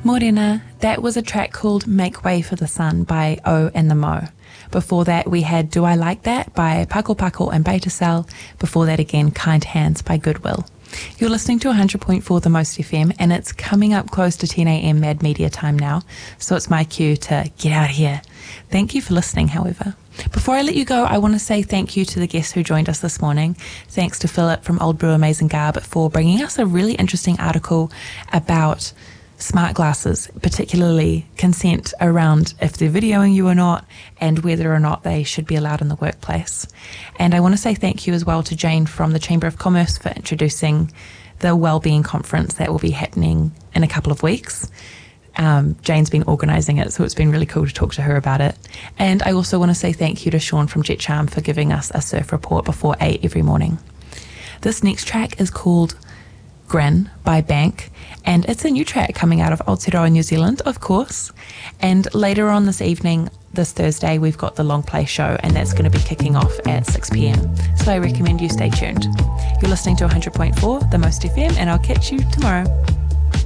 Morena, that was a track called Make Way for the Sun by O and the Mo. Before that, we had Do I Like That by Paco Paco and Beta Cell. Before that again, Kind Hands by Goodwill. You're listening to 100.4 The Most FM, and it's coming up close to 10 a.m. Mad Media time now, so it's my cue to get out here. Thank you for listening, however. Before I let you go, I want to say thank you to the guests who joined us this morning. Thanks to Philip from Old Brew Amazing Garb for bringing us a really interesting article about smart glasses, particularly consent around if they're videoing you or not, and whether or not they should be allowed in the workplace. And I want to say thank you as well to Jane from the Chamber of Commerce for introducing the Wellbeing Conference that will be happening in a couple of weeks. Jane's been organising it, so it's been really cool to talk to her about it. And I also want to say thank you to Sean from Jet Charm for giving us a surf report before 8 every morning. This next track is called Grin by Bank, and it's a new track coming out of Aotearoa, New Zealand, of course. And later on this evening, this Thursday, we've got the long play show, and that's going to be kicking off at 6 p.m. So I recommend you stay tuned. You're listening to 100.4 The Most FM, and I'll catch you tomorrow.